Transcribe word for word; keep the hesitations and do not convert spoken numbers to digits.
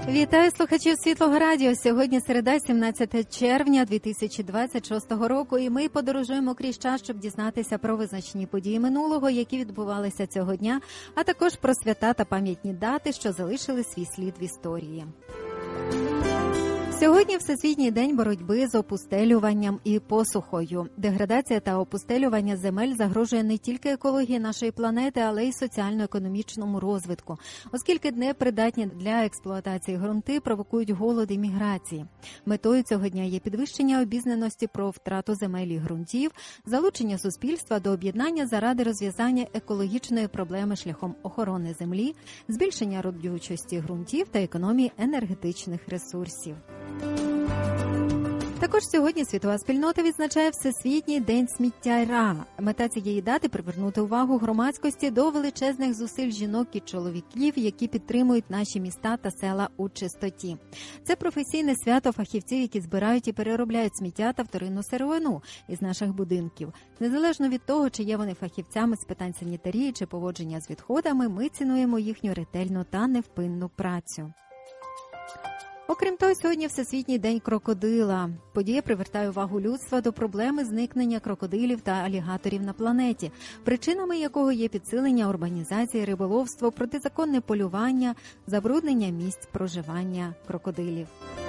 Вітаю слухачів Світлого Радіо. Сьогодні середа, сімнадцяте червня дві тисячі двадцять шостого року, і ми подорожуємо крізь час, щоб дізнатися про визначні події минулого, які відбувалися цього дня, а також про свята та пам'ятні дати, що залишили свій слід в історії. Сьогодні Всесвітній день боротьби з опустелюванням і посухою. Деградація та опустелювання земель загрожує не тільки екології нашої планети, але й соціально-економічному розвитку, оскільки непридатні для експлуатації ґрунти провокують голод і міграції. Метою цього дня є підвищення обізнаності про втрату земель і ґрунтів, залучення суспільства до об'єднання заради розв'язання екологічної проблеми шляхом охорони землі, збільшення родючості ґрунтів та економії енергетичних ресурсів. Також сьогодні світова спільнота відзначає Всесвітній день сміттяря. Мета цієї дати – привернути увагу громадськості до величезних зусиль жінок і чоловіків, які підтримують наші міста та села у чистоті. Це професійне свято фахівців, які збирають і переробляють сміття та вторинну сировину із наших будинків. Незалежно від того, чи є вони фахівцями з питань санітарії чи поводження з відходами, ми цінуємо їхню ретельну та невпинну працю. Окрім того, сьогодні Всесвітній день крокодила. Подія привертає увагу людства до проблеми зникнення крокодилів та алігаторів на планеті, причинами якого є підсилення урбанізації, риболовство, протизаконне полювання, забруднення місць проживання крокодилів.